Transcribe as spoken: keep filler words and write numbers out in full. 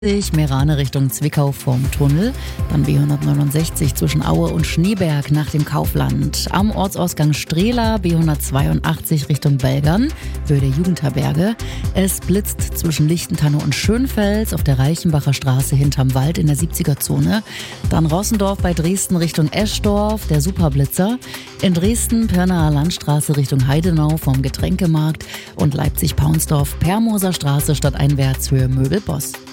Meerane Richtung Zwickau vom Tunnel, dann B hundertneunundsechzig zwischen Aue und Schneeberg nach dem Kaufland. Am Ortsausgang Strehla B hundertzweiundachtzig Richtung Belgern, Höhe der Jugendherberge. Es blitzt zwischen Lichtentanne und Schönfels auf der Reichenbacher Straße hinterm Wald in der siebziger-Zone. Dann Rossendorf bei Dresden Richtung Eschdorf, der Superblitzer. In Dresden Pirnaer Landstraße Richtung Heidenau vom Getränkemarkt und Leipzig-Paunsdorf Permoser Straße stadteinwärts Höhe Möbelboss.